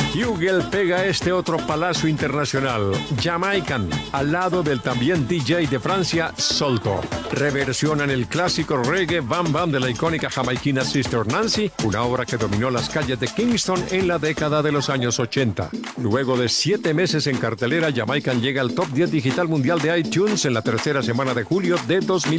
Hugel pega este otro palazo internacional, Jamaican, al lado del también DJ de Francia, Solto. Reversionan el clásico reggae Bam Bam de la icónica jamaiquina Sister Nancy, una obra que dominó las calles de Kingston en la década de los años 80. Luego de 7 meses en cartelera, Jamaican llega al top 10 digital mundial de iTunes en la tercera semana de julio de 2000.